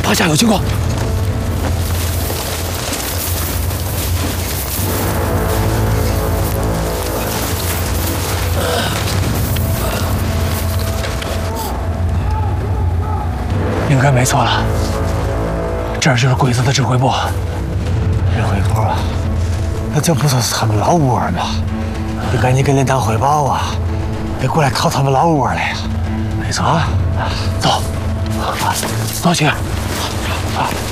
当下有情况。应该没错了，这儿就是鬼子的指挥部。 指挥部啊，那这不是他们老窝吗？你赶紧跟连长汇报啊，别过来掏他们老窝来呀！ 没错，走，走起。